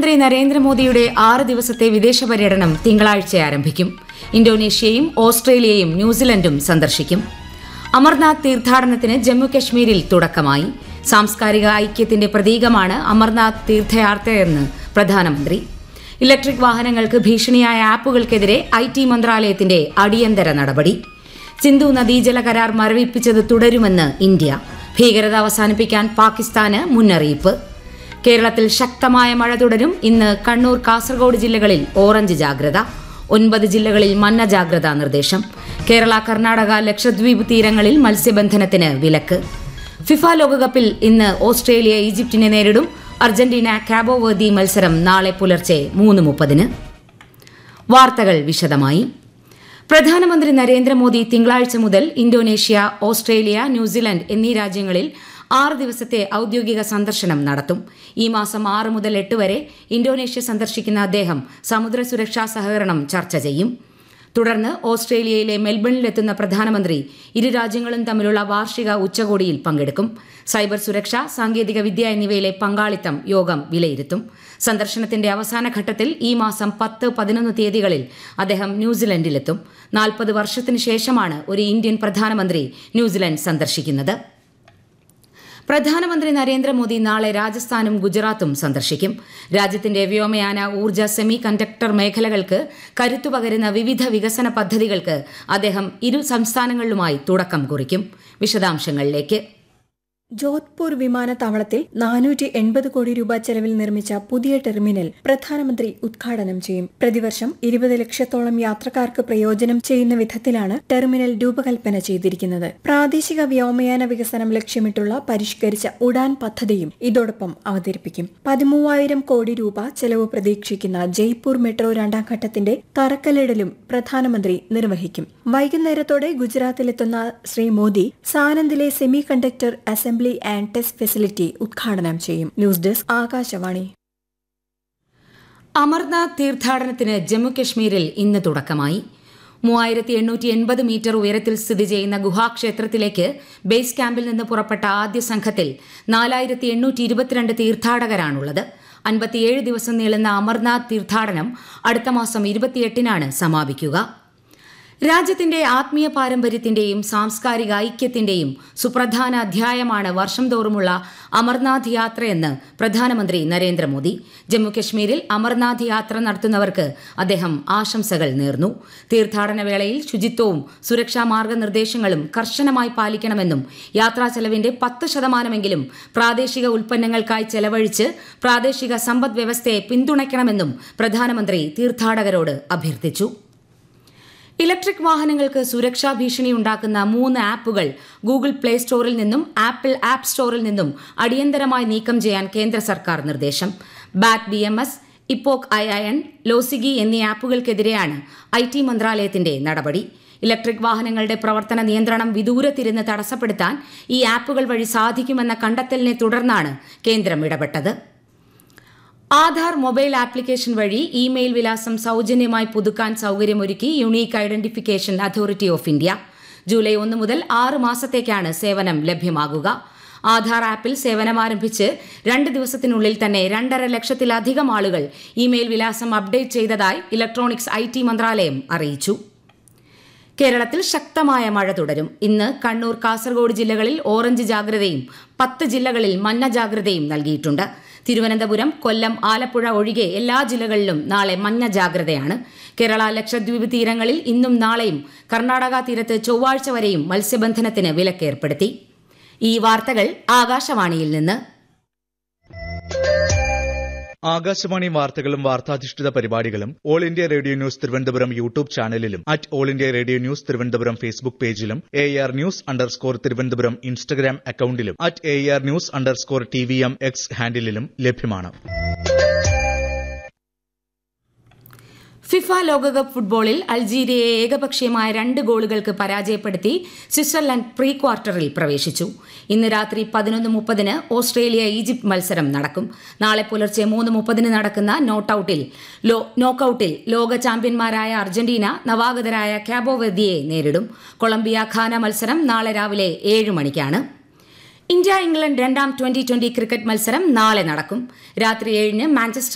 പ്രധാനമന്ത്രി നരേന്ദ്രമോദിയുടെ 6 ദിവസത്തെ വിദേശ പര്യടനം തിങ്കളാഴ്ച ആരംഭിക്കും. ഇന്തോനേഷ്യയും ഓസ്ട്രേലിയയും ന്യൂസിലൻഡും സന്ദർശിക്കും. അമർനാഥ് തീർത്ഥാടനത്തിന് ജമ്മുകശ്മീരിൽ തുടക്കമായി. സാംസ്കാരിക ഐക്യത്തിന്റെ പ്രതീകമാണ് അമർനാഥ് തീർത്ഥയാത്രയെന്ന് പ്രധാനമന്ത്രി. ഇലക്ട്രിക് വാഹനങ്ങൾക്ക് ഭീഷണിയായ ആപ്പുകൾക്കെതിരെ IT മന്ത്രാലയത്തിന്റെ അടിയന്തര നടപടി. സിന്ധു നദീജല കരാർ മരവിപ്പിച്ചത് തുടരുമെന്ന് ഇന്ത്യ. ഭീകരത അവസാനിപ്പിക്കാൻ പാകിസ്ഥാന് മുന്നറിയിപ്പ്. കേരളത്തിൽ ശക്തമായ മഴ തുടരും. ഇന്ന് കണ്ണൂർ, കാസർഗോഡ് ജില്ലകളിൽ ഓറഞ്ച് ജാഗ്രത. 9 ജില്ലകളിൽ മഞ്ഞ ജാഗ്രതാ നിർദ്ദേശം. കേരള, കർണാടക, ലക്ഷദ്വീപ് തീരങ്ങളിൽ മത്സ്യബന്ധനത്തിന് വിലക്ക്. ഫിഫ ലോകകപ്പിൽ ഇന്ന് ഓസ്ട്രേലിയ ഈജിപ്തിനെ നേരിടും. അർജന്റീന കാബോ വെർദി മത്സരം നാളെ പുലർച്ചെ 3:30. വാർത്തകൾ വിശദമായി. പ്രധാനമന്ത്രി നരേന്ദ്രമോദി തിങ്കളാഴ്ച മുതൽ ഇന്തോനേഷ്യ, ഓസ്ട്രേലിയ, ന്യൂസിലൻഡ് എന്നീ രാജ്യങ്ങളിൽ 6 ദിവസത്തെ ഔദ്യോഗിക സന്ദർശനം നടത്തും. ഈ മാസം 6 മുതൽ 8 വരെ ഇന്തോനേഷ്യ സന്ദർശിക്കുന്ന അദ്ദേഹം സമുദ്ര സുരക്ഷാ സഹകരണം ചർച്ച ചെയ്യും. തുടർന്ന് ഓസ്ട്രേലിയയിലെ മെൽബണിലെത്തുന്ന പ്രധാനമന്ത്രി ഇരു രാജ്യങ്ങളും തമ്മിലുള്ള വാർഷിക ഉച്ചകോടിയിൽ പങ്കെടുക്കും. സൈബർ സുരക്ഷ, സാങ്കേതിക വിദ്യ എന്നിവയിലെ പങ്കാളിത്തം യോഗം വിലയിരുത്തും. സന്ദർശനത്തിന്റെ അവസാന ഘട്ടത്തിൽ ഈ മാസം 10, 11 തീയതികളിൽ അദ്ദേഹം ന്യൂസിലൻഡിലെത്തും. 40 വർഷത്തിനു ശേഷമാണ് ഒരു ഇന്ത്യൻ പ്രധാനമന്ത്രി ന്യൂസിലൻഡ് സന്ദർശിക്കുന്നത്. പ്രധാനമന്ത്രി നരേന്ദ്രമോദി നാളെ രാജസ്ഥാനും ഗുജറാത്തും സന്ദർശിക്കും. രാജ്യത്തിന്റെ വ്യോമയാന, ഊർജ്ജ, സെമി കണ്ടക്ടർ മേഖലകൾക്ക് കരുത്തുപകരുന്ന വിവിധ വികസന പദ്ധതികൾക്ക് അദ്ദേഹം ഇരു സംസ്ഥാനങ്ങളിലുമായി തുടക്കം കുറിക്കും. വിശദാംശങ്ങളിലേക്ക്. ജോധ്പൂർ വിമാനത്താവളത്തിൽ 480 കോടി രൂപ ചെലവിൽ നിർമ്മിച്ച പുതിയ ടെർമിനൽ പ്രധാനമന്ത്രി ഉദ്ഘാടനം ചെയ്യും. പ്രതിവർഷം 20 ലക്ഷത്തോളം യാത്രക്കാർക്ക് പ്രയോജനം ചെയ്യുന്ന വിധത്തിലാണ് ടെർമിനൽ രൂപകൽപ്പന ചെയ്തിരിക്കുന്നത്. പ്രാദേശിക വ്യോമയാന വികസനം ലക്ഷ്യമിട്ടുള്ള പരിഷ്കരിച്ച ഉഡാൻ പദ്ധതിയും ഇതോടൊപ്പം അവതരിപ്പിക്കും. 13,000 കോടി രൂപ ചെലവ് പ്രതീക്ഷിക്കുന്ന ജയ്പൂർ മെട്രോ 2ാം ഘട്ടത്തിന്റെ തറക്കല്ലിടലും പ്രധാനമന്ത്രി നിർവഹിക്കും. വൈകുന്നേരത്തോടെ ഗുജറാത്തിലെത്തുന്ന Shri Modi സാനന്ദിലെ semi conductor assembly and test facility ഉദ്ഘാടനം ചെയ്യും. News desk, Akashvani. അമർനാഥ് തീർത്ഥാടനത്തിന് ജമ്മുകശ്മീരിൽ ഇന്ന് തുടക്കമായി. 3880 മീറ്റർ ഉയരത്തിൽ സ്ഥിതി ചെയ്യുന്ന ഗുഹാക്ഷേത്രത്തിലേക്ക് ബേസ് ക്യാമ്പിൽ നിന്ന് പുറപ്പെട്ട ആദ്യ സംഘത്തിൽ 4822 തീർത്ഥാടകരാണുള്ളത്. 57 ദിവസം നീളുന്ന അമർനാഥ് തീർത്ഥാടനം അടുത്ത മാസം 28-നാണ് സമാപിക്കുക. രാജ്യത്തിന്റെ ആത്മീയ പാരമ്പര്യത്തിന്റെയും സാംസ്കാരിക ഐക്യത്തിന്റെയും സുപ്രധാന അധ്യായമാണ് വർഷം തോറുമുള്ള അമർനാഥ് യാത്രയെന്ന് പ്രധാനമന്ത്രി നരേന്ദ്രമോദി. ജമ്മുകശ്മീരിൽ അമർനാഥ് യാത്ര നടത്തുന്നവർക്ക് അദ്ദേഹം ആശംസകൾ നേർന്നു. തീർത്ഥാടന വേളയിൽ ശുചിത്വവും സുരക്ഷാ മാർഗനിർദ്ദേശങ്ങളും കർശനമായി പാലിക്കണമെന്നും യാത്രാ ചെലവിന്റെ 10% പ്രാദേശിക ഉൽപ്പന്നങ്ങൾക്കായി ചെലവഴിച്ച് പ്രാദേശിക സമ്പദ് വ്യവസ്ഥയെ പിന്തുണയ്ക്കണമെന്നും പ്രധാനമന്ത്രി തീർത്ഥാടകരോട് അഭ്യർത്ഥിച്ചു. ഇലക്ട്രിക് വാഹനങ്ങൾക്ക് സുരക്ഷാ ഭീഷണിയുണ്ടാക്കുന്ന 3 ആപ്പുകൾ ഗൂഗിൾ പ്ലേ സ്റ്റോറിൽ നിന്നും ആപ്പിൾ ആപ്പ് സ്റ്റോറിൽ നിന്നും അടിയന്തരമായി നീക്കം ചെയ്യാൻ കേന്ദ്ര സർക്കാർ നിർദ്ദേശം. ബാറ്റ് BMS, ഇപ്പോക് IIN, ലോസിഗി എന്നീ ആപ്പുകൾക്കെതിരെയാണ് IT മന്ത്രാലയത്തിന്റെ നടപടി. ഇലക്ട്രിക് വാഹനങ്ങളുടെ പ്രവർത്തന നിയന്ത്രണം വിദൂരത്തിരുന്ന് തടസ്സപ്പെടുത്താൻ ഈ ആപ്പുകൾ വഴി സാധിക്കുമെന്ന കണ്ടെത്തലിനെ തുടർന്നാണ് കേന്ദ്രം ഇടപെട്ടത്. ആധാർ മൊബൈൽ ആപ്ലിക്കേഷൻ വഴി ഇമെയിൽ വിലാസം സൗജന്യമായി പുതുക്കാൻ സൌകര്യമൊരുക്കി unique identification authority of India. July 1 മുതൽ 6 മാസത്തേക്കാണ് സേവനം ലഭ്യമാകുക. ആധാർ ആപ്പിൽ സേവനമാരംഭിച്ച് 2 ദിവസത്തിനുള്ളിൽ തന്നെ 2.5 ലക്ഷത്തിലധികം ആളുകൾ ഇമെയിൽ വിലാസം അപ്ഡേറ്റ് ചെയ്തതായി ഇലക്ട്രോണിക്സ് IT മന്ത്രാലയം അറിയിച്ചു. കേരളത്തിൽ ശക്തമായ മഴ തുടരും. ഇന്ന് കണ്ണൂർ, കാസർഗോഡ് ജില്ലകളിൽ ഓറഞ്ച് ജാഗ്രതയും 10 ജില്ലകളിൽ മഞ്ഞ ജാഗ്രതയും നൽകിയിട്ടുണ്ട്. തിരുവനന്തപുരം, കൊല്ലം, ആലപ്പുഴ ഒഴികെ എല്ലാ ജില്ലകളിലും നാളെ മഞ്ഞ ജാഗ്രതയാണ്. കേരള, ലക്ഷദ്വീപ് തീരങ്ങളിൽ ഇന്നും നാളെയും, കർണാടക തീരത്ത് ചൊവ്വാഴ്ച വരെയും മത്സ്യബന്ധനത്തിന് വിലക്കേർപ്പെടുത്തി. ഈ വാർത്തകൾ ആകാശവാണിയിൽ നിന്ന്. ആകാശവാണി വാർത്തകളും വാർത്താധിഷ്ഠിത പരിപാടികളും all India radio news Thiruvananthapuram YouTube ചാനലിലും all India radio news Thiruvananthapuram Facebook പേജിലും AR News_ തിരുവനന്തപുരം ഇൻസ്റ്റഗ്രാം അക്കൌണ്ടിലും AR News_TVM X ഹാൻഡിലും ലഭ്യമാണ്. ഫിഫ ലോകകപ്പ് ഫുട്ബോളിൽ അൾജീരിയയെ ഏകപക്ഷീയമായ 2 ഗോളുകൾക്ക് പരാജയപ്പെടുത്തി സ്വിറ്റ്സർലൻഡ് പ്രീ ക്വാർട്ടറിൽ പ്രവേശിച്ചു. ഇന്ന് രാത്രി 11:30 ഓസ്ട്രേലിയ ഈജിപ്ത് മത്സരം നടക്കും. നാളെ പുലർച്ചെ 3:30 നടക്കുന്ന നോക്കൌട്ടിൽ ലോക ചാമ്പ്യന്മാരായ അർജന്റീന നവാഗതരായ കാബോ വെർദിയെ നേരിടും. കൊളംബിയ ഘാന മത്സരം നാളെ രാവിലെ 7 മണിക്കാണ്. ഇന്ത്യ ഇംഗ്ലണ്ട് 2ാം T20 ക്രിക്കറ്റ് മത്സരം നാളെ നടക്കും. രാത്രി 7-ന് മാഞ്ചസ്റ്റർ